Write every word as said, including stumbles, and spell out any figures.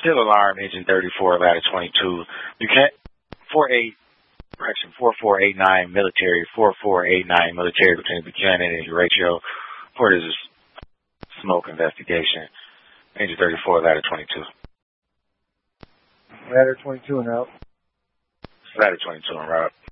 Still alarm, engine thirty-four, ladder twenty-two. You can't, four eight, correction, four four eight nine military, four four eight nine military, between Buchanan and ratio. For this is smoke investigation. Engine thirty-four, ladder twenty-two. Ladder twenty-two and out. Ladder twenty-two and route.